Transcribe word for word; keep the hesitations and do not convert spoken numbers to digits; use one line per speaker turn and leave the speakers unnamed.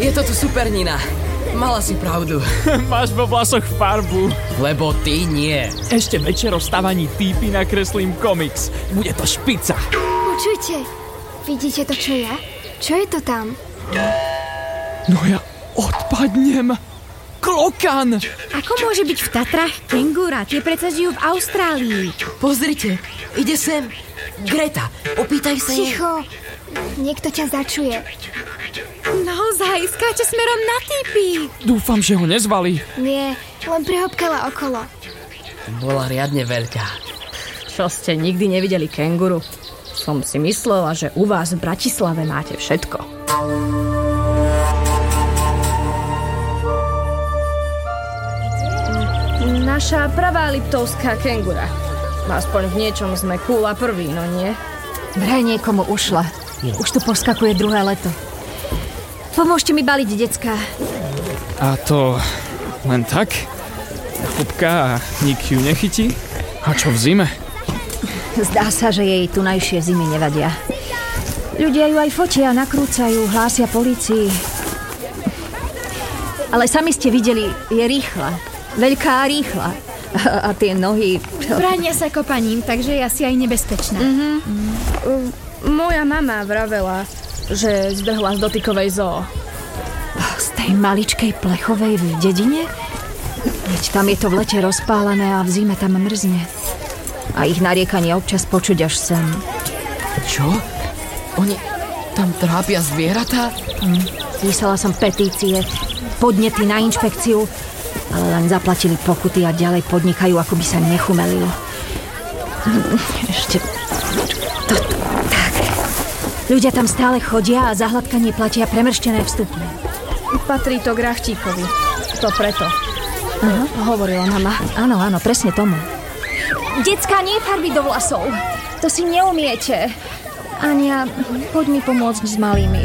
Je to tu super, Nina. Mala si pravdu.
Máš vo vlasoch farbu.
Lebo ty nie.
Ešte večer o vstávaní týpy nakreslím komiks. Bude to špica.
Počujte, vidíte to, čo je? Čo je to tam?
No ja odpadnem. Klokan!
Ako môže byť v Tatrách kengúra? Tie predsa žijú v Austrálii.
Pozrite, ide sem. Greta, opýtaj sa jej.
Ticho, niekto ťa začuje.
Naozaj, skáče smerom na týpy.
Dúfam, že ho nezvalí.
Nie, len prehopkala okolo.
Bola riadne veľká.
Čo ste nikdy nevideli kenguru? Som si myslela, že u vás v Bratislave máte všetko. Naša pravá liptovská kengura. Aspoň v niečom sme cool a prví, no nie?
Vraj niekomu ušla. Už tu poskakuje druhé leto. Pomôžte mi baliť, decká.
A to len tak? Chopka a nik ju nechytí? A čo v zime?
Zdá sa, že jej tunajšie zimy nevadia. Ľudia ju aj fotia, nakrúcajú, hlásia polícii. Ale sami ste videli, je rýchla. Veľká a rýchla. A, a tie nohy...
Bránia sa kopaním, takže je asi aj nebezpečná. Mm-hmm. Mm. Moja mama vravela, že zdrhla z dotykovej zoo.
Z tej maličkej plechovej v dedine? Veď tam je to v lete rozpálené a v zime tam mrzne. A ich nariekanie občas počuť až sem.
Čo? Oni tam trápia zvieratá?
Hm. Písala som petície, podnety na inšpekciu, ale len zaplatili pokuty a ďalej podnikajú, ako by sa nechumelilo. Ešte... To, tak. Ľudia tam stále chodia a za hladkanie platia premrštené vstupné.
Patrí to k Rachtíkovi. To preto.
Aha.
Hovorila mama.
Áno, áno, presne tomu.
Decká, nie farby do vlasov. To si neumiete.
Ania, poď mi pomôcť s malými.